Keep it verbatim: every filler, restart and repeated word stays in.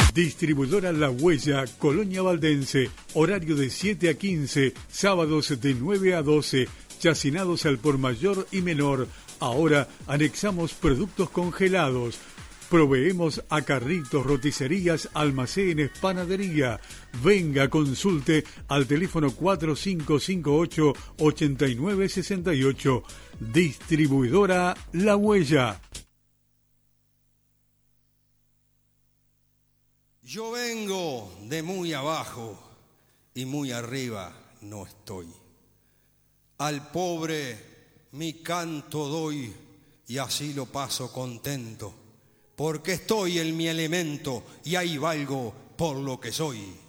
Distribuidora La Huella, Colonia Valdense. Horario de siete a quince, sábados de nueve a doce. Chacinados al por mayor y menor. Ahora anexamos productos congelados. Proveemos a carritos, roticerías, almacenes, panadería. Venga, consulte al teléfono cuatro cinco cinco ocho, ocho nueve seis ocho. Distribuidora La Huella. Yo vengo de muy abajo y muy arriba no estoy. Al pobre mi canto doy y así lo paso contento, porque estoy en mi elemento y ahí valgo por lo que soy.